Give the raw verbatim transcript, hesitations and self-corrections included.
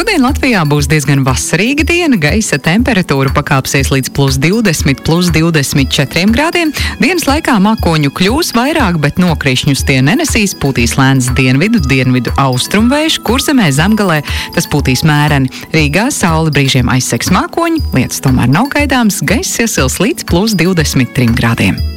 Šodien Latvijā būs diezgan vasarīga diena, gaisa temperatūra pakāpsies līdz plus divdesmit, plus divdesmit četriem grādiem. Dienas laikā mākoņu kļūs vairāk, bet nokrišņus tie nenesīs, pūtīs lēns dienvidu, dienvidu austrumvējš, Kurzemē zemgalē tas pūtīs mēreni. Rīgā saule brīžiem aizsegs mākoņi, lietus tomēr nav gaidāms, gaiss iesils līdz plus divdesmit trim grādiem.